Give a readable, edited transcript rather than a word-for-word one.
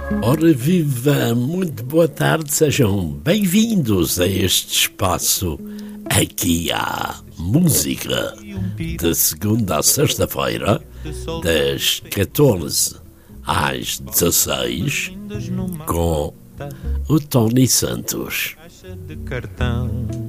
Ora viva, muito boa tarde, sejam bem-vindos a este espaço. Aqui há música, de segunda a sexta-feira, das 14 às 16, com o Tony Santos. De cartão.